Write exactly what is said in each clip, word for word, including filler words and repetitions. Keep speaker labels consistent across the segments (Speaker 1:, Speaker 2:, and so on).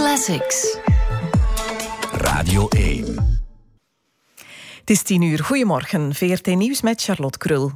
Speaker 1: Classics.
Speaker 2: Radio één.
Speaker 3: Het is tien uur. Goedemorgen. V R T Nieuws met Charlotte Krul.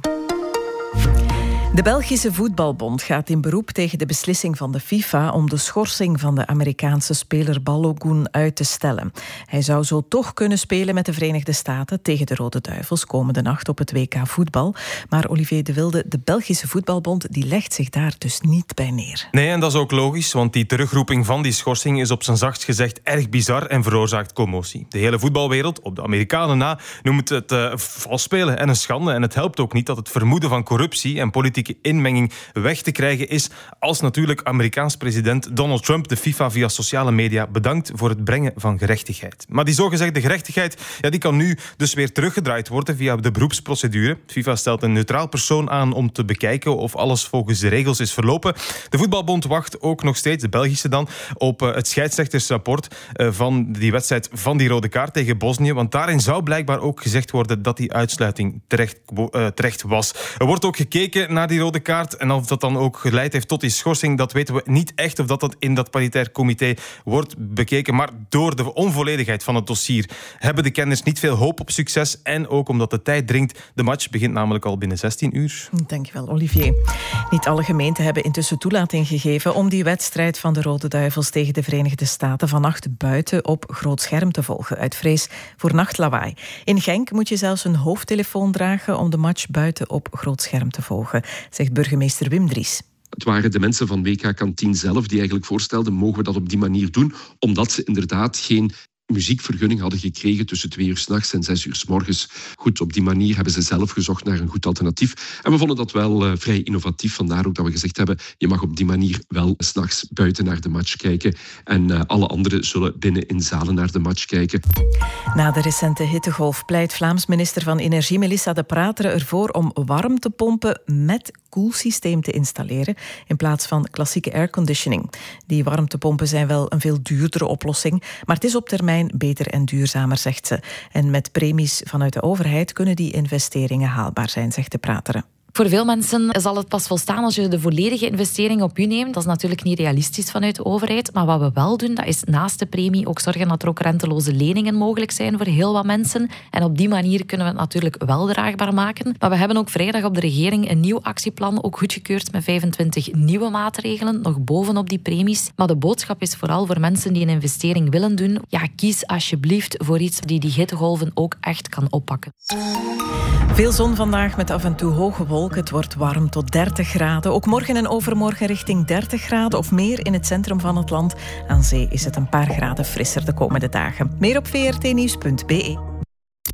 Speaker 3: De Belgische Voetbalbond gaat in beroep tegen de beslissing van de FIFA om de schorsing van de Amerikaanse speler Balogun uit te stellen. Hij zou zo toch kunnen spelen met de Verenigde Staten tegen de Rode Duivels komende nacht op het W K voetbal. Maar Olivier de Wilde, de Belgische Voetbalbond, die legt zich daar dus niet bij neer.
Speaker 4: Nee, en dat is ook logisch, want die terugroeping van die schorsing is op zijn zachtst gezegd erg bizar en veroorzaakt commotie. De hele voetbalwereld, op de Amerikanen na, noemt het uh, vals spelen en een schande. En het helpt ook niet dat het vermoeden van corruptie en politieke inmenging weg te krijgen is, als natuurlijk Amerikaans president Donald Trump de FIFA via sociale media bedankt voor het brengen van gerechtigheid. Maar die zogezegde gerechtigheid, ja, die kan nu dus weer teruggedraaid worden via de beroepsprocedure. FIFA stelt een neutraal persoon aan om te bekijken of alles volgens de regels is verlopen. De Voetbalbond wacht ook nog steeds, de Belgische dan, op het scheidsrechtersrapport van die wedstrijd van die rode kaart tegen Bosnië, want daarin zou blijkbaar ook gezegd worden dat die uitsluiting terecht, uh, terecht was. Er wordt ook gekeken naar die rode kaart en of dat dan ook geleid heeft tot die schorsing, dat weten we niet echt of dat, dat in dat paritair comité wordt bekeken. Maar door de onvolledigheid van het dossier hebben de kenners niet veel hoop op succes en ook omdat de tijd dringt. De match begint namelijk al binnen zestien uur.
Speaker 3: Dankjewel, Olivier. Niet alle gemeenten hebben intussen toelating gegeven om die wedstrijd van de Rode Duivels tegen de Verenigde Staten vannacht buiten op groot scherm te volgen, uit vrees voor nachtlawaai. In Genk moet je zelfs een hoofdtelefoon dragen om de match buiten op groot scherm te volgen, zegt burgemeester Wim Dries.
Speaker 5: Het waren de mensen van W K Kantien zelf die eigenlijk voorstelden, mogen we dat op die manier doen, omdat ze inderdaad geen muziekvergunning hadden gekregen tussen twee uur 's nachts en zes uur 's morgens. Goed, op die manier hebben ze zelf gezocht naar een goed alternatief. En we vonden dat wel uh, vrij innovatief. Vandaar ook dat we gezegd hebben, je mag op die manier wel 's nachts buiten naar de match kijken. En uh, alle anderen zullen binnen in zalen naar de match kijken.
Speaker 3: Na de recente hittegolf pleit Vlaams minister van Energie Melissa De Prateren ervoor om warmtepompen met koelsysteem te installeren in plaats van klassieke airconditioning. Die warmtepompen zijn wel een veel duurdere oplossing, maar het is op termijn beter en duurzamer, zegt ze. En met premies vanuit de overheid kunnen die investeringen haalbaar zijn, zegt De Prateren.
Speaker 6: Voor veel mensen zal het pas volstaan als je de volledige investering op je neemt. Dat is natuurlijk niet realistisch vanuit de overheid. Maar wat we wel doen, dat is naast de premie ook zorgen dat er ook renteloze leningen mogelijk zijn voor heel wat mensen. En op die manier kunnen we het natuurlijk wel draagbaar maken. Maar we hebben ook vrijdag op de regering een nieuw actieplan, ook goedgekeurd met vijfentwintig nieuwe maatregelen, nog bovenop die premies. Maar de boodschap is vooral voor mensen die een investering willen doen. Ja, kies alsjeblieft voor iets die die hittegolven ook echt kan oppakken.
Speaker 3: Veel zon vandaag met af en toe hoge wolken. Het wordt warm tot dertig graden. Ook morgen en overmorgen richting dertig graden of meer in het centrum van het land. Aan zee is het een paar graden frisser de komende dagen. Meer op v r t nieuws punt b e.